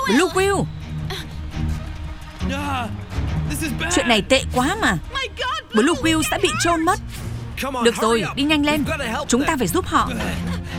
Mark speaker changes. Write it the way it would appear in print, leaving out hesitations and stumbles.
Speaker 1: Blue Quill, chuyện này tệ quá mà. Blue Quill sẽ bị chôn mất. Được rồi, đi nhanh lên. Chúng ta phải giúp họ.